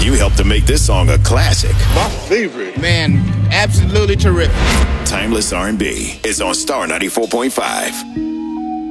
You helped to make this song a classic. My favorite. Man, absolutely terrific. Timeless R&B is on Star 94.5.